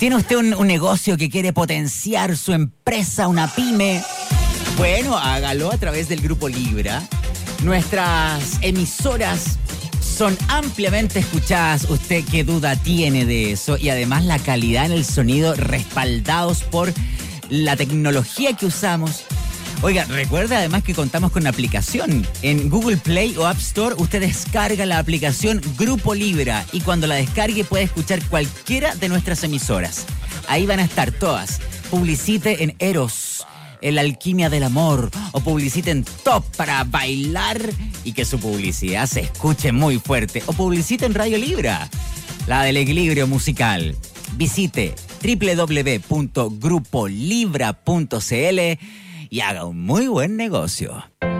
¿Tiene usted un negocio que quiere potenciar su empresa, una pyme? Bueno, hágalo a través del Grupo Libra. Nuestras emisoras son ampliamente escuchadas. ¿Usted qué duda tiene de eso? Y además la calidad en el sonido, respaldados por la tecnología que usamos. Oiga, recuerda además que contamos con una aplicación. En Google Play o App Store usted descarga la aplicación Grupo Libra y cuando la descargue puede escuchar cualquiera de nuestras emisoras. Ahí van a estar todas. Publicite en Eros, en La Alquimia del Amor, o publicite en Top para bailar y que su publicidad se escuche muy fuerte, o publicite en Radio Libra, la del equilibrio musical. Visite www.grupolibra.cl y haga un muy buen negocio.